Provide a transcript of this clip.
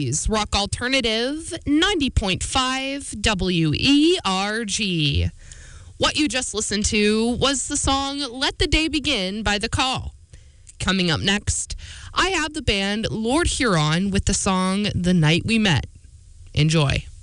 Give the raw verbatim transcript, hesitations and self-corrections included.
City's Rock Alternative, ninety point five W E R G. What you just listened to was the song Let the Day Begin by The Call. Coming up next, I have the band Lord Huron with the song The Night We Met. Enjoy.